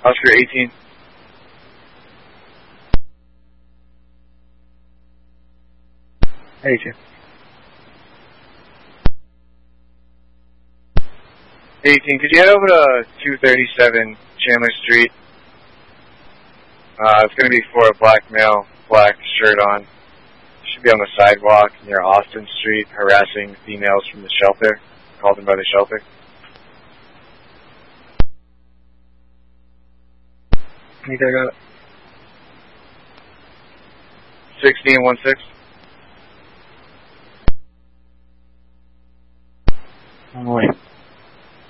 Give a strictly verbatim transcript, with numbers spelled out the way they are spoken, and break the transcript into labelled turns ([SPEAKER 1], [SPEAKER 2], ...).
[SPEAKER 1] Oscar eighteen. eighteen. eighteen, could you head over to two thirty-seven Chandler Street? Uh, it's going to be for a black male, black shirt on. Should be on the sidewalk near Austin Street, harassing females from the shelter. Called in by the shelter. You got it. sixteen one six.
[SPEAKER 2] Oh, wait.